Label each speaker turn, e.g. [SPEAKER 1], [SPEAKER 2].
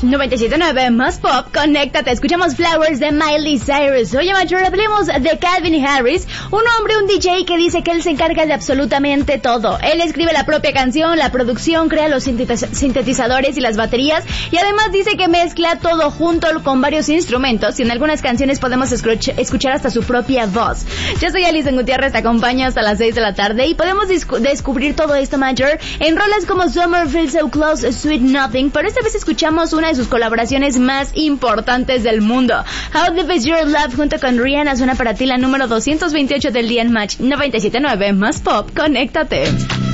[SPEAKER 1] Match 97.9 más pop, conéctate. Escuchamos Flowers de Miley Cyrus. Oye, Major, hablemos de Calvin Harris, un hombre, un DJ que dice que él se encarga de absolutamente todo. Él escribe la propia canción, la producción, crea los sintetizadores y las baterías, y además dice que mezcla todo junto con varios instrumentos, y en algunas canciones podemos escuchar hasta su propia voz. Yo soy Alison Gutiérrez, te acompaño hasta las 6 de la tarde, y podemos descubrir todo esto, Major, en rolas como Summer Feels So Close, Sweet Nothing, pero esta vez escuchamos una de sus colaboraciones más importantes del mundo. How Deep Is Your Love junto con Rihanna suena para ti, la número 228 del día en Match 97.9 más pop, conéctate.